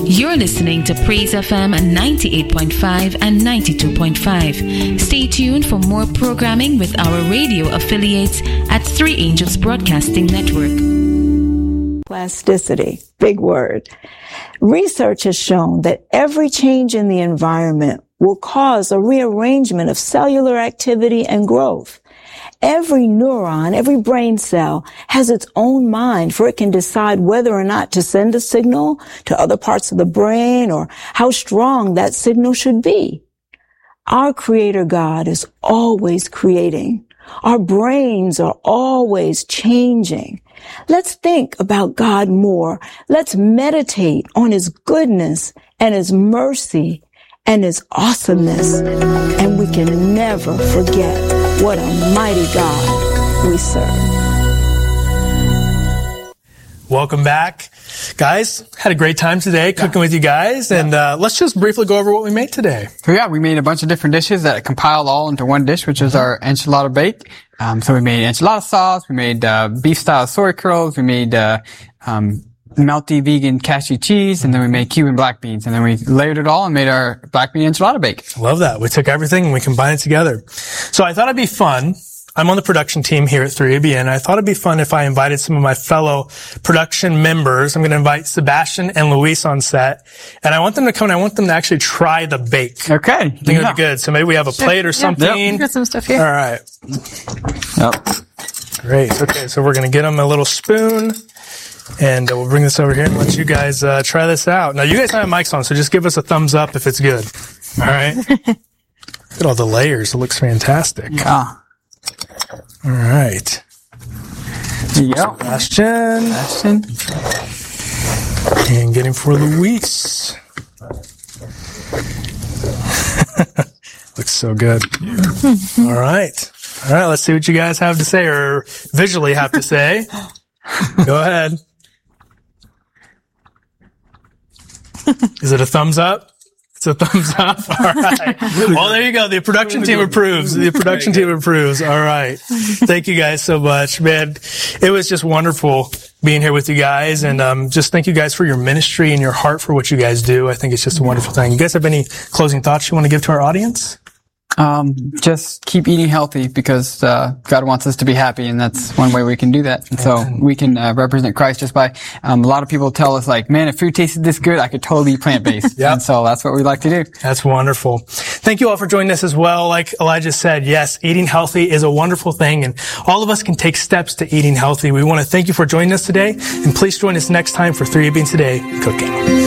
You're listening to Praise FM 98.5 and 92.5. Stay tuned for more programming with our radio affiliates at Three Angels Broadcasting Network. Plasticity, big word. Research has shown that every change in the environment will cause a rearrangement of cellular activity and growth. Every neuron, every brain cell has its own mind, for it can decide whether or not to send a signal to other parts of the brain or how strong that signal should be. Our Creator God is always creating. Our brains are always changing. Let's think about God more. Let's meditate on His goodness and His mercy and His awesomeness. And we can never forget what a mighty God we serve. Welcome back. Guys, had a great time today cooking with you guys. And let's just briefly go over what we made today. So yeah, we made a bunch of different dishes that compiled all into one dish, which is our enchilada bake. So we made enchilada sauce, we made beef style soy curls, we made melty vegan cashew cheese, and then we made Cuban black beans, and then we layered it all and made our black bean enchilada bake. Love that. We took everything and we combined it together. So I thought it'd be fun. I'm on the production team here at 3ABN, and I thought it'd be fun if I invited some of my fellow production members. I'm going to invite Sebastian and Luis on set, and I want them to come and I want them to actually try the bake. Okay. I think it'll be good. So maybe we have a plate or something. Yep. Got some stuff here. All right. Yep. Great. Okay, so we're going to get them a little spoon. And we'll bring this over here and let you guys try this out. Now, you guys have mics on, so just give us a thumbs up if it's good. All right? Look at all the layers. It looks fantastic. Yeah. All right. There you go. Sebastian. And getting for Luis. Looks so good. All right. All right, let's see what you guys have to say, or visually have to say. Go ahead. Is it a thumbs up? It's a thumbs up. All right. Well, there you go. The production team approves. The production team approves. All right. Thank you guys so much, man. It was just wonderful being here with you guys, and just thank you guys for your ministry and your heart for what you guys do. I think it's just a wonderful thing. You guys have any closing thoughts you want to give to our audience? Just keep eating healthy, because God wants us to be happy, and that's one way we can do that. And so we can represent Christ just by a lot of people tell us, like, man, if food tasted this good, I could totally be plant-based. Yep. And so that's what we like to do. That's wonderful. Thank you all for joining us as well. Like Elijah said, yes, eating healthy is a wonderful thing, and all of us can take steps to eating healthy. We want to thank you for joining us today, and please join us next time for 3ABN Today Cooking.